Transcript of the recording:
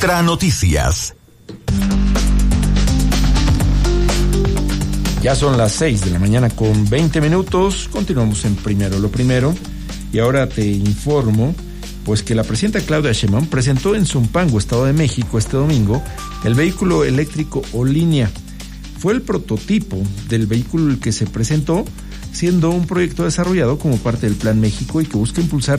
Ultra Noticias. Ya son las 6 de la mañana con 20 minutos. Continuamos en Primero lo Primero. Y ahora te informo, pues que la presidenta Claudia Sheinbaum presentó en Zumpango, Estado de México, este domingo, el vehículo eléctrico Olinea. Fue el prototipo del vehículo el que se presentó, siendo un proyecto desarrollado como parte del Plan México y que busca impulsar